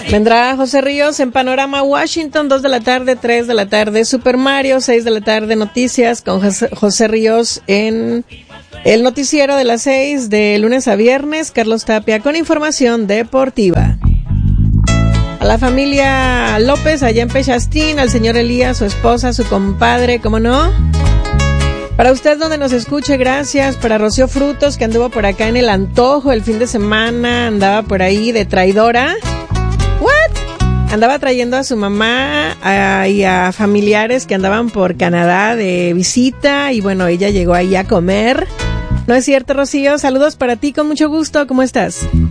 Vendrá José Ríos en Panorama Washington, 2 de la tarde, 3 de la tarde, Super Mario, 6 de la tarde, noticias con José Ríos en el noticiero de las 6 de lunes a viernes, Carlos Tapia con información deportiva. A la familia López allá en Pechastín, al señor Elías, su esposa, su compadre, ¿cómo no? Para usted donde nos escuche, gracias. Para Rocío Frutos, que anduvo por acá en el Antojo el fin de semana, andaba por ahí de traidora. ¿What? Andaba trayendo a su mamá y a familiares que andaban por Canadá de visita y bueno, ella llegó ahí a comer. ¿No es cierto, Rocío? Saludos para ti, con mucho gusto. ¿Cómo estás?